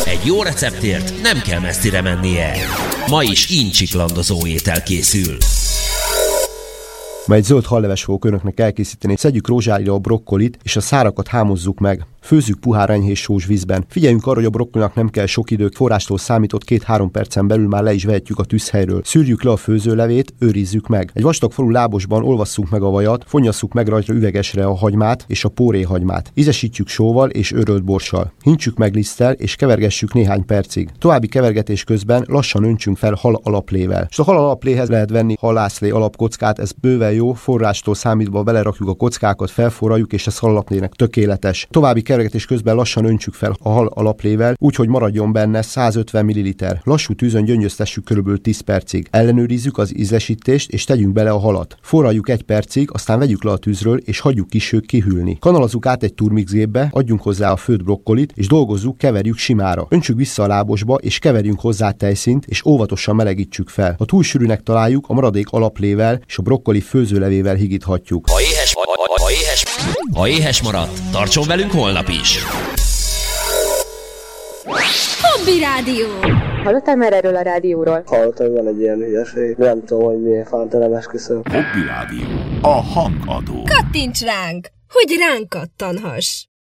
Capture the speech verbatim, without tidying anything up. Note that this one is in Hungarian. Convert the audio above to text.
Egy jó receptért nem kell messzire mennie. Ma is incsiklandozó étel készül. Ma egy zöld halleves fogok önöknek elkészíteni. Szedjük rózsáira a brokkolit, és a szárakat hámozzuk meg. Főzzük puhár enyhés sós vízben. Figyeljünk arra, hogy a brokkolinak nem kell sok idő, forrástól számított két-három percen belül már le is vehetjük a tűzhelyről. Szűrjük le a főzőlevét, őrizzük meg. Egy vastag falú lábosban olvasszuk meg a vajat, fonnyasszuk meg rajta üvegesre a hagymát és a póréhagymát. Ízesítjük sóval és őrölt borssal. Hintsük meg liszttel és kevergessük néhány percig. További kevergetés közben lassan öntsünk fel hal alaplével. És a hal alapléhez lehet venni halászlé alapkockát, ez bőven jó, forrástól számítva belerakjuk a kockákat, felforraljuk, és ez hal alaplének tökéletes. További kevergetés közben lassan öntsük fel a hal alaplével, úgyhogy maradjon benne százötven milliliter. Lassú tűzön gyöngyöztessük körülbelül tíz percig. Ellenőrizzük az ízesítést, és tegyünk bele a halat. Forraljuk egy percig, aztán vegyük le a tűzről, és hagyjuk kiső kihűlni. Kanalazzuk át egy turmixgépbe, adjunk hozzá a főtt brokkolit, és dolgozzuk, keverjük simára. Öntsük vissza a lábosba, és keverjünk hozzá tejszínt, és óvatosan melegítsük fel. Ha túl sűrűnek találjuk, a maradék alaplével és a brokkoli főzőlevével higíthatjuk. Ha éhes, ha, ha, ha éhes, ha éhes maradt, tartson velünk holnap is! Hobby Rádió! Hallottál már erről a rádióról? Hallottam, hogy van egy ilyen hülyeség. Nem tudom, hogy miért fántelen esküszöm. Hobby Rádió. A hangadó. Kattints ránk, hogy ránk kattanhass!